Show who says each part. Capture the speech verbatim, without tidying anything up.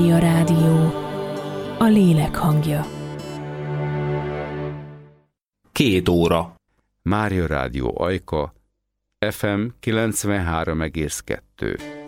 Speaker 1: A rádió, a lélek hangja.
Speaker 2: Két óra.
Speaker 3: Mária Rádió Ajka, ef em kilencvenhárom egész kettő.